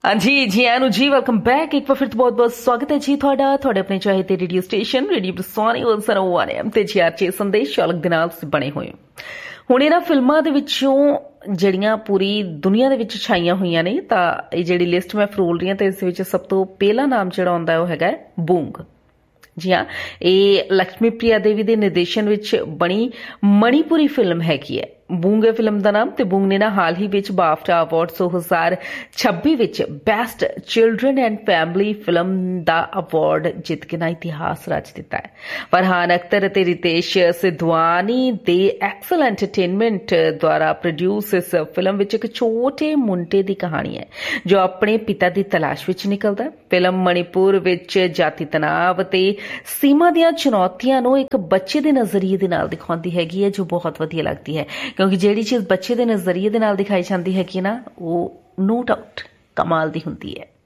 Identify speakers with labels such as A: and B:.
A: हाँ जी आनू जी welcome back. एक बार फिर बहुत बहुत स्वागत है जी ਤੁਹਾਡੇ ਆਪਣੇ ਚਾਹੀਦੇ ਰੇਡੀਓ ਸਟੇਸ਼ਨ ਰੇਡੀਓ ਬਰਸਾਨੀ 101 FM ਤੇ GRJ ਸੰਦੇਸ਼ ਚਾਲਕ ਦੇ ਨਾਲ ਤੁਸੀਂ ਬਣੇ ਹੋਏ ਹੋ। ਹੁਣ ਇਹਨਾਂ ਫਿਲਮਾਂ ਦੇ ਵਿੱਚੋਂ ਜਿਹੜੀਆਂ ਪੂਰੀ ਦੁਨੀਆ ਦੇ ਵਿੱਚ ਛਾਈਆਂ ਹੋਈਆਂ ਨੇ ਤਾਂ ਇਹ ਜਿਹੜੀ ਲਿਸਟ ਮੈਂ ਫਰੋਲ ਰਹੀ ਹਾਂ ਤੇ ਇਸ ਵਿੱਚ ਸਭ ਤੋਂ ਪਹਿਲਾ ਨਾਮ ਜਿਹੜਾ ਆਉਂਦਾ ਉਹ ਹੈਗਾ ਬੂੰਗ। ਜੀ ਹਾਂ, ਇਹ ਲక్ష్ਮੀ ਪ੍ਰਿਆ ਦੇਵੀ ਦੇ ਨਿਰਦੇਸ਼ਨ ਵਿੱਚ ਬਣੀ ਮਣੀਪੁਰੀ ਫਿਲਮ ਹੈਗੀ ਹੈ। ਬੂੰਗ ਫਿਲਮ ਦਾ ਨਾਮ ਤੇ ਬੂੰਗ ਨੇ ਨਾ ਹਾਲ ਹੀ ਵਿੱਚ ਬਾਫਟਾ ਅਵਾਰਡ 2026 ਵਿੱਚ best children and family film the award ਜਿੱਤ ਕੇ ਨਾ ਇਤਿਹਾਸ ਰਚ ਦਿੱਤਾ ਹੈ। ਫਰਹਾਨ ਅਖਤਰ ਅਤੇ ਰਿਤੇਸ਼ ਸਿਧਵਾਨੀ ਦੇ ਐਕਸਲ ਐਂਟਰਟੇਨਮੈਂਟ ਦੁਆਰਾ ਪ੍ਰੋਡਿਊਸ ਇਸ ਫਿਲਮ ਵਿੱਚ ਇੱਕ ਛੋਟੇ ਮੁੰਡੇ ਦੀ ਕਹਾਣੀ ਹੈ ਜੋ ਆਪਣੇ ਪਿਤਾ ਦੀ ਤਲਾਸ਼ ਵਿੱਚ ਨਿਕਲਦਾ ਹੈ। ਫਿਲਮ ਮਣੀਪੁਰ ਵਿੱਚ ਜਾਤੀ ਤਣਾਅ ਅਤੇ ਸੀਮਾ ਦੀਆਂ ਚੁਣੌਤੀਆਂ ਨੂੰ ਇੱਕ ਬੱਚੇ ਦੇ ਨਜ਼ਰੀਏ ਦੇ ਨਾਲ ਦਿਖਾਉਂਦੀ ਹੈਗੀ ਹੈ ਜੋ ਬਹੁਤ ਵਧੀਆ ਲੱਗਦੀ ਹੈ ਕਿਉਂਕਿ ਜਿਹੜੀ ਚੀਜ਼ ਬੱਚੇ ਦੇ ਨਜ਼ਰੀਏ ਦੇ ਨਾਲ ਦਿਖਾਈ ਜਾਂਦੀ ਹੈਗੀ ਨਾ ਉਹ ਨੋ ਡਾਊਟ ਕਮਾਲ ਦੀ ਹੁੰਦੀ ਹੈ।